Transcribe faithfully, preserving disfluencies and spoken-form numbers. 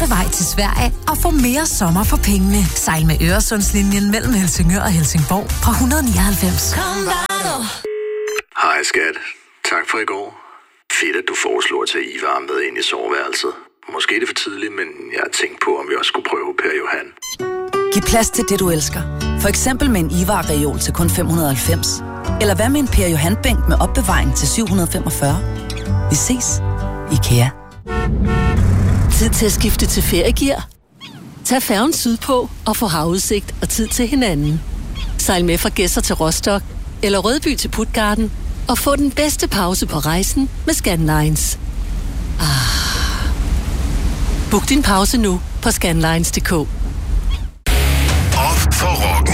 smarte vej til Sverige og få mere sommer for pengene. Sejl med Øresundslinjen mellem Helsingør og Helsingborg fra et hundrede nioghalvfems. Hej skat. Tak for i går. Fedt, at du foreslår at tage Ivar med ind i soveværelset. Måske er det for tidligt, men jeg har tænkt på, om vi også skulle prøve Per Johan. Giv plads til det, du elsker. For eksempel med en Ivar-reol til kun fem hundrede og halvfems. Eller hvad med en Per Johan-bænk med opbevaring til syv hundrede og femogfyrre. Vi ses. IKEA. Tid til at skifte til feriegear. Tag færgen sydpå og få havudsigt og tid til hinanden. Sejl med fra Gedser til Rostock eller Rødby til Puttgarden og få den bedste pause på rejsen med Scandlines. Ah. Book din pause nu på scandlines punktum d k.